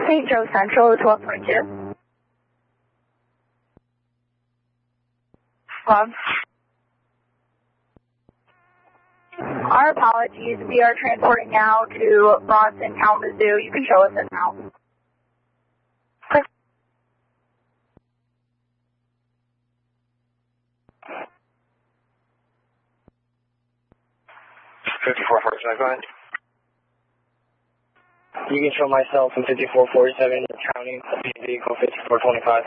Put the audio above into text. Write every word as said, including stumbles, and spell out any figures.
Saint Joe Central, twelve twenty-two. Hello? Our apologies. We are transporting now to Bronson Kalamazoo. You can show us this now. fifty-four forty-seven, go ahead. You can show myself in fifty-four forty-seven, counting vehicle fifty-four twenty-five.